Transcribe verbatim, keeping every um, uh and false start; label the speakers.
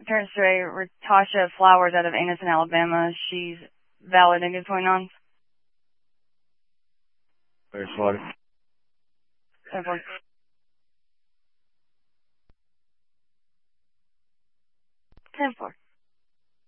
Speaker 1: Attorney Stray, Tasha Flowers out of Anniston, Alabama. She's valid and good point on.
Speaker 2: Very slaughter.
Speaker 1: ten four. ten four.